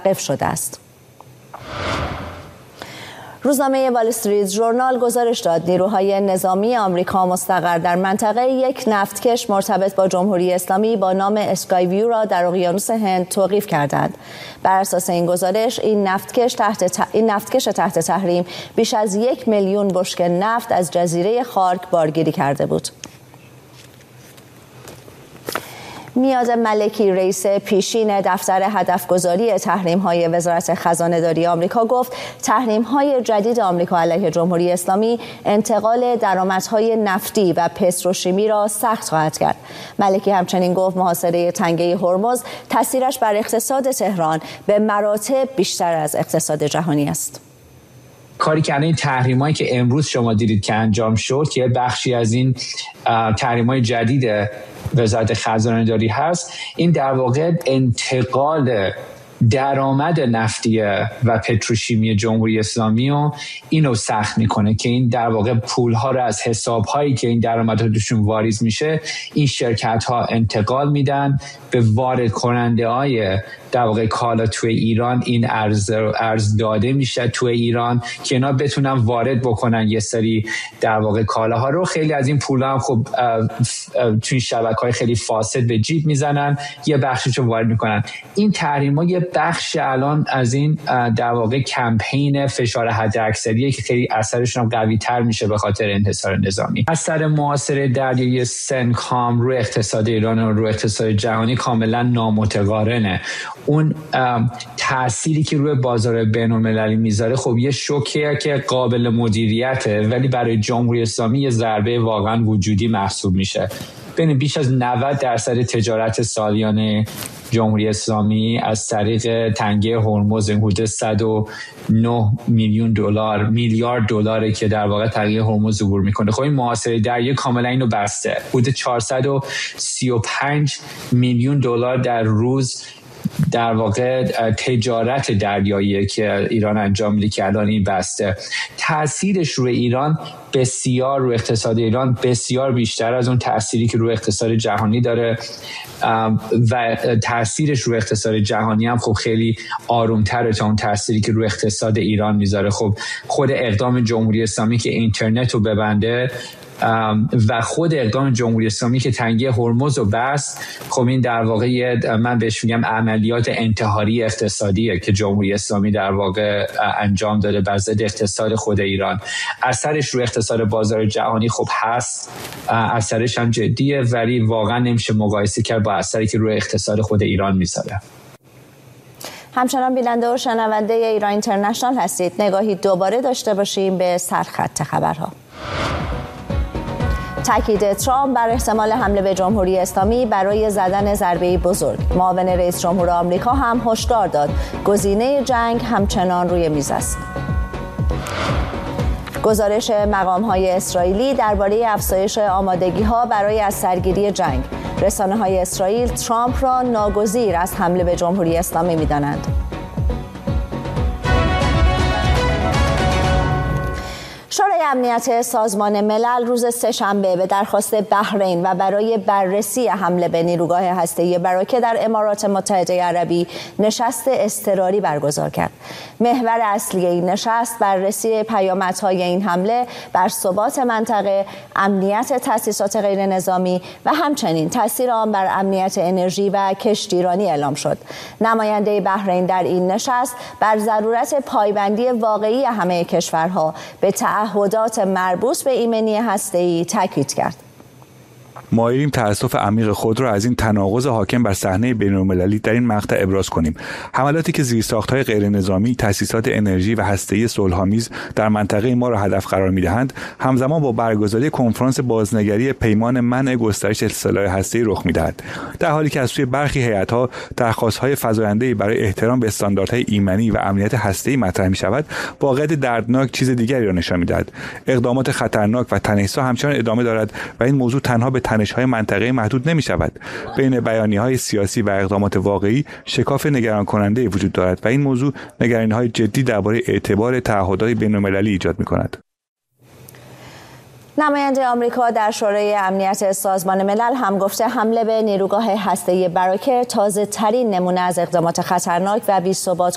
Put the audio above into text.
متوقف شده است. روزنامه وال استریت ژورنال گزارش داد نیروهای نظامی آمریکا مستقر در منطقه یک نفتکش مرتبط با جمهوری اسلامی با نام اسکای ویو را در اقیانوس هند توقیف کردند. بر اساس این گزارش این نفتکش تحت تحریم بیش از 1 میلیون بشکه نفت از جزیره خارک بارگیری کرده بود. میاد ملکی رئیس پیشین دفتر هدفگذاری تحریم‌های وزارت خزانه‌داری آمریکا گفت تحریم‌های جدید آمریکا علیه جمهوری اسلامی انتقال درآمدهای نفتی و پتروشیمی را سخت خواهد کرد. ملکی همچنین گفت محاصره تنگه هرمز تاثیرش بر اقتصاد تهران به مراتب بیشتر از اقتصاد جهانی است. کاری که این تحریمایی که امروز شما دیدید که انجام شد که بخشی از این تحریم‌های جدید وزارت خزانه‌داری هست، این در واقع انتقال درآمد نفتی و پتروشیمی جمهوری اسلامی و اینو سخت میکنه که این در واقع پولها رو از حسابهایی که این درآمدها توشون واریز میشه این شرکت ها انتقال میدن به وارد کننده های در واقع کالا توی ایران. این ارز داده میشه توی ایران که اینا بتونن وارد بکنن یه سری در واقع کالاها رو. خیلی از این پولها هم خب توی شبکه‌های خیلی فاسد به جیب میزنن، یه بخشش رو وارد میکنن. این تحریم‌ها یه بخش الان از این در واقع کمپین فشار حداکثریه که خیلی اثرشون هم قوی تر میشه به خاطر انحصار نظامی. اثر محاصره دریایی سنکام روی اقتصاد ایران و روی اقتصاد جهانی کاملا نامتقارنه. اون تأثیری که روی بازار بین‌المللی میذاره خب یه شوکیه که قابل مدیریته، ولی برای جمهوری اسلامی یه ضربه واقعا وجودی محسوب میشه. بین بیش از 90% تجارت سالیانه جمهوری اسلامی از طریق تنگه هرمز حدود 109 میلیارد دلاره که در واقع تنگه هرمز عبور میکنه. خب این محاصره دریایی کاملا اینو بسته. حدود 435 میلیون دلار در روز در واقع تجارت دریایی که ایران انجام میده که الان این بسته. تأثیرش روی ایران بسیار، روی اقتصاد ایران بسیار بیشتر از اون تأثیری که روی اقتصاد جهانی داره و تأثیرش روی اقتصاد جهانی هم خب خیلی آرومتره تا اون تأثیری که روی اقتصاد ایران میذاره. خب خود اقدام جمهوری اسلامی که اینترنت رو ببنده و خود اقدام جمهوری اسلامی که تنگه هرمز رو بست، خب این در واقع من بهش میگم عملیات انتحاری اقتصادیه که جمهوری اسلامی در واقع انجام داده بر ضد اقتصاد خود ایران. اثرش روی اقتصاد بازار جهانی خب هست، اثرش هم جدیه، ولی واقعا نمیشه مقایسه کرد با اثری که روی اقتصاد خود ایران میذاره. همچنان بیننده و شنونده ایران اینترنشنال هستید. نگاهی دوباره داشته باشیم به سرخط خبرها. تاکید ترامپ بر احتمال حمله به جمهوری اسلامی برای زدن ضربه‌ای بزرگ. معاون رئیس جمهور آمریکا هم هشدار داد گزینه جنگ همچنان روی میز است. گزارش مقام‌های اسرائیلی درباره افزایش آمادگی‌ها برای از سرگیری جنگ. رسانه‌های اسرائیل ترامپ را ناگزیر از حمله به جمهوری اسلامی می‌دانند. شورای امنیت سازمان ملل روز سه‌شنبه به درخواست بحرین و برای بررسی حمله به نیروگاه هسته‌ای براکه در امارات متحده عربی نشست اضطراری برگزار کرد. محور اصلی این نشست بررسی پیامدهای این حمله بر ثبات منطقه، امنیت تأسیسات غیر نظامی و همچنین تاثیر آن بر امنیت انرژی و کشتیرانی اعلام شد. نماینده بحرین در این نشست بر ضرورت پایبندی واقعی همه کشورها به تعهدات مربوط به ایمنی هسته‌ای تاکید کرد. مایلیم تأسف عمیق خود را از این تناقض حاکم بر صحنه بین‌المللی در این مقطع ابراز کنیم. حملاتی که زیرساخت‌های غیر نظامی، تأسیسات انرژی و هسته‌ای صلح‌آمیز در منطقه ما را هدف قرار می‌دهند، همزمان با برگزاری کنفرانس بازنگری پیمان منع گسترش سلاح هسته‌ای رخ می‌دهد. در حالی که از سوی برخی هیئت‌ها درخواست‌های فزاینده‌ای برای احترام به استانداردهای ایمنی و امنیت هسته‌ای مطرح می‌شود، واقعیت دردناک چیز دیگری را نشان می‌دهد. اقدامات خطرناک و تنش‌زا همچنان ادامه دارد و این موضوع تنها به تنش‌های منطقه‌ای محدود نمی‌شود. بین بیانیه‌های سیاسی و اقدامات واقعی شکاف نگران کننده وجود دارد و این موضوع نگرانی‌های جدی درباره اعتبار تعهدات بین‌المللی ایجاد می‌کند. نماینده آمریکا در شورای امنیت سازمان ملل هم گفته حمله به نیروگاه هسته‌ای براکه تازه‌ترین نمونه از اقدامات خطرناک و بی‌ثبات